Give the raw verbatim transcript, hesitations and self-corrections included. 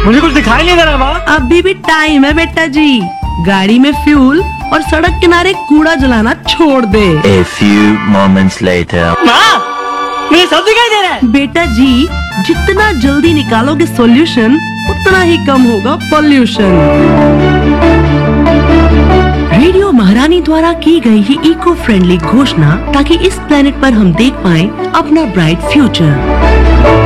मुझे कुछ दिखाई नहीं दे रहा माँ। अभी भी टाइम है बेटा जी, गाड़ी में फ्यूल और सड़क किनारे कूड़ा जलाना छोड़ दे। A few moments later. माँ, मुझे सब दिखाई दे रहा है। बेटा जी, जितना जल्दी निकालोगे सॉल्यूशन उतना ही कम होगा पॉल्यूशन। रेडियो महारानी द्वारा की गई ये इको फ्रेंडली घोषणा ताकि इस प्लेनेट पर हम देख पाएं अपना ब्राइट फ्यूचर।